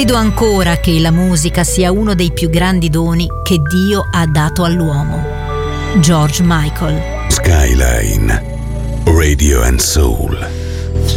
Credo ancora che la musica sia uno dei più grandi doni che Dio ha dato all'uomo. George Michael. Skyline Radio and Soul.